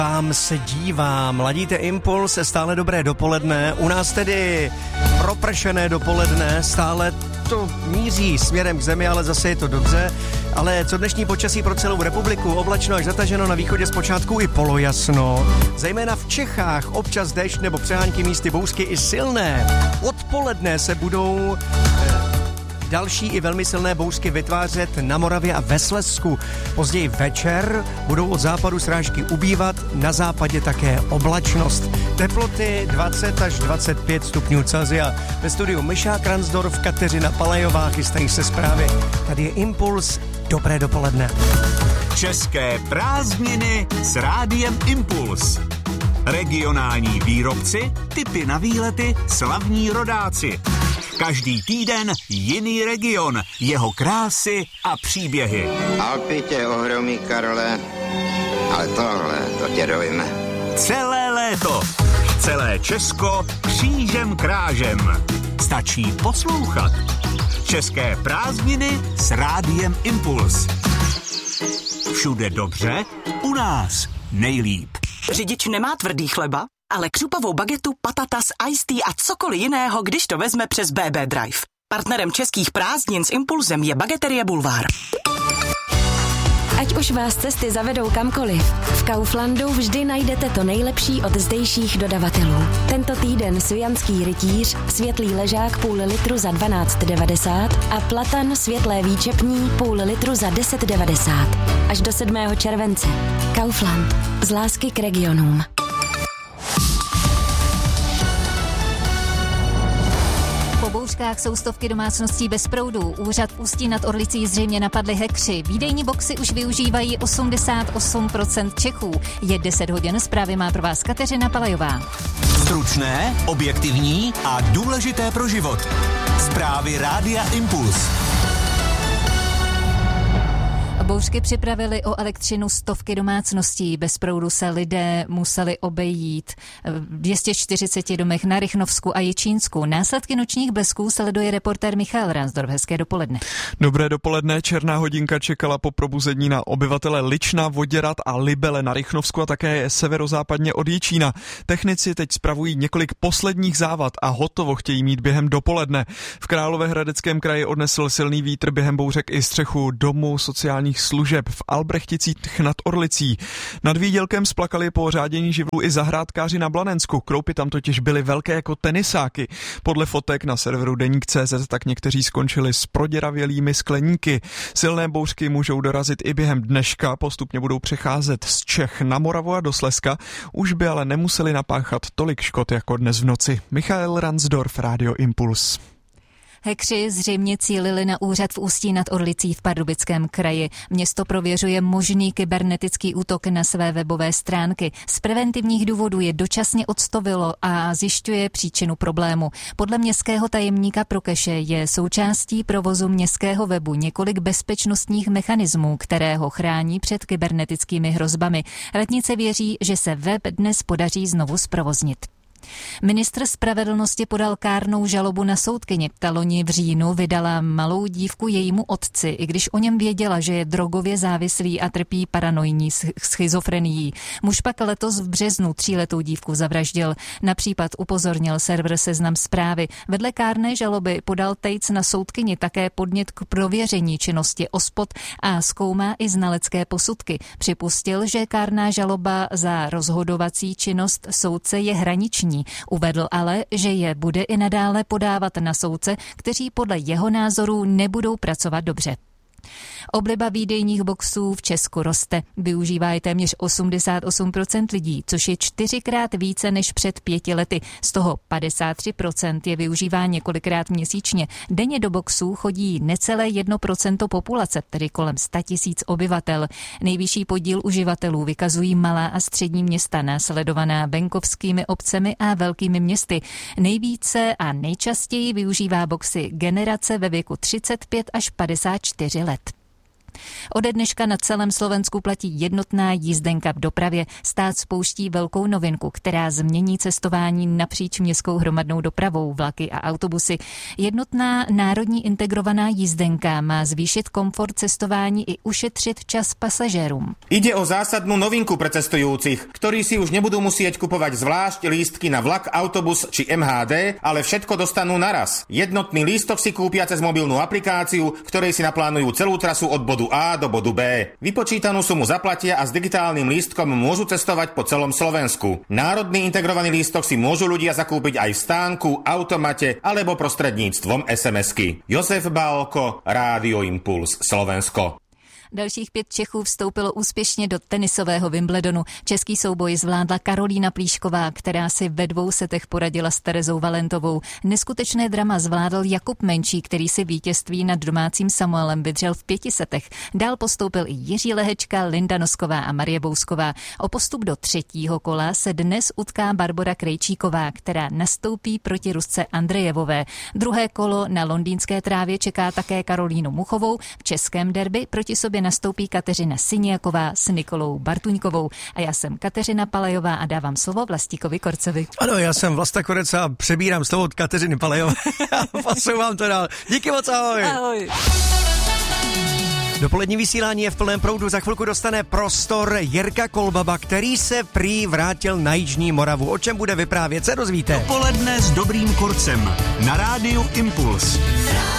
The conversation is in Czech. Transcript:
Vám se dívám, ladíte Impuls, stále dobré dopoledne, u nás tedy propršené dopoledne, stále to míří směrem k zemi, ale zase je to dobře. Ale co dnešní počasí pro celou republiku? Oblačno až zataženo, na východě zpočátku i polojasno. Zejména v Čechách občas déšť nebo přehánky, místy bouřky i silné. Odpoledne se budou další i velmi silné bouřky vytvářet na Moravě a ve Slezsku. Později večer budou od západu srážky ubývat, na západě také oblačnost. Teploty 20 až 25 stupňů Celsia. Ve studiu Miša Kranzdorf, Kateřina Palajová, chystají se zprávy. Tady je Impuls, dobré dopoledne. České prázdniny s rádiem Impuls. Regionální výrobci, tipy na výlety, slavní rodáci. Každý týden jiný region, jeho krásy a příběhy. Alpy tě ohromí, Karle, ale tohle, to tě dojme. Celé léto, celé Česko křížem krážem. Stačí poslouchat. České prázdniny s rádiem Impuls. Všude dobře, u nás nejlíp. Řidič nemá tvrdý chleba, ale křupavou bagetu, patatas, iced tea a cokoliv jiného, když to vezme přes BB Drive. Partnerem českých prázdnin s Impulsem je Bageterie Bulvár. Ať už vás cesty zavedou kamkoliv, v Kauflandu vždy najdete to nejlepší od zdejších dodavatelů. Tento týden sujanský rytíř, světlý ležák půl litru za 12,90 a platan světlé výčepní půl litru za 10,90. Až do 7. července. Kaufland. Z lásky k regionům. Po bouřkách jsou stovky domácností bez proudu. Úřad v Ústí nad Orlicí zřejmě napadli hackři. Výdejní boxy už využívají 88% Čechů. Je 10 hodin, zprávy má pro vás Kateřina Palajová. Stručné, objektivní a důležité pro život. Zprávy rádia Impuls. Bouřky připravily o elektřinu stovky domácností. Bez proudu se lidé museli obejít v 240 domech na Rychnovsku a Jičínsku. Následky nočních blesků sleduje reportér Michal Ransdorf. Hezké dopoledne. Dobré dopoledne. Černá hodinka čekala po probuzení na obyvatele Lična, Voděrad a Libele na Rychnovsku a také severozápadně od Jičína. Technici teď spravují několik posledních závad a hotovo chtějí mít během dopoledne. V Královéhradeckém kraji odnesl silný vítr během bouřek i střechu domu sociálních služeb v Albrechticích nad Orlicí. Nad výdělkem splakali po řádění živlů i zahrádkáři na Blanensku. Kroupy tam totiž byly velké jako tenisáky. Podle fotek na serveru Deník.cz tak někteří skončili s proděravělými skleníky. Silné bouřky můžou dorazit i během dneška, postupně budou přecházet z Čech na Moravu a do Slezska. Už by ale nemuseli napáchat tolik škod jako dnes v noci. Michal Ransdorf, Radio Impuls. Hackři zřejmě cílili na úřad v Ústí nad Orlicí v Pardubickém kraji. Město prověřuje možný kybernetický útok na své webové stránky. Z preventivních důvodů je dočasně odstavilo a zjišťuje příčinu problému. Podle městského tajemníka Prokeše je součástí provozu městského webu několik bezpečnostních mechanismů, které ho chrání před kybernetickými hrozbami. Radnice věří, že se web dnes podaří znovu zprovoznit. Ministr spravedlnosti podal kárnou žalobu na soudkyni. Ta loni v říjnu vydala malou dívku jejímu otci, i když o něm věděla, že je drogově závislý a trpí paranoidní schizofrenií. Muž pak letos v březnu 3letou dívku zavraždil. Na případ upozornil server Seznam Zprávy. Vedle kárné žaloby podal Tejc na soudkyni také podnět k prověření činnosti OSPOD a zkoumá i znalecké posudky. Připustil, že kárná žaloba za rozhodovací činnost soudce je hraniční. Uvedl ale, že je bude i nadále podávat na soudce, kteří podle jeho názoru nebudou pracovat dobře. Obliba výdejních boxů v Česku roste. Využívá je téměř 88% lidí, což je 4krát více než před 5 lety. Z toho 53% je využívá několikrát měsíčně. Denně do boxů chodí necelé 1% populace, tedy kolem 100 000 obyvatel. Nejvyšší podíl uživatelů vykazují malá a střední města, následovaná venkovskými obcemi a velkými městy. Nejvíce a nejčastěji využívá boxy generace ve věku 35 až 54 let. Ode dneška na celém Slovensku platí jednotná jízdenka v dopravě. Stát spouští velkou novinku, která změní cestování napříč městskou hromadnou dopravou, vlaky a autobusy. Jednotná národní integrovaná jízdenka má zvýšit komfort cestování i ušetřit čas pasažérům. Ide o zásadnú novinku pre cestujúcich, ktorí si už nebudú musieť kupovať zvlášť lístky na vlak, autobus či MHD, ale všetko dostanú naraz. Jednotný lístok si kúpia cez mobilnú aplikáciu, v ktorej si naplánujú celú trasu od bodu A do bodu B. Vypočítanú sumu zaplatia a s digitálnym lístkom môžu cestovať po celom Slovensku. Národný integrovaný lístok si môžu ľudia zakúpiť aj v stánku, automate alebo prostredníctvom SMS-ky. Josef Bálko, Rádio Impuls, Slovensko. Dalších 5 Čechů vstoupilo úspěšně do tenisového Wimbledonu. Český souboj zvládla Karolína Plíšková, která si ve 2 setech poradila s Terezou Valentovou. Neskutečné drama zvládl Jakub Menčí, který si vítězství nad domácím Samuelem vydřel v 5 setech. Dál postoupil i Jiří Lehečka, Linda Nosková a Marie Bousková. O postup do 3. kola se dnes utká Barbora Krejčíková, která nastoupí proti Rusce Andrejevové. Druhé kolo na londýnské trávě čeká také Karolínu Muchovou. V českém derby proti sobě nastoupí Kateřina Syniaková s Nikolou Bartuňkovou. A já jsem Kateřina Palejová a dávám slovo Vlastíkovi Korcovi. Ano, já jsem Vlasta Korec a přebírám slovo od Kateřiny Palejové. Posouvám to dál. Díky moc, ahoj. Ahoj. Dopolední vysílání je v plném proudu. Za chvilku dostane prostor Jirka Kolbaba, který se prý vrátil na Jižní Moravu. O čem bude vyprávět, se dozvíte. Dopoledne s Dobrým Korcem na Rádiu Impuls.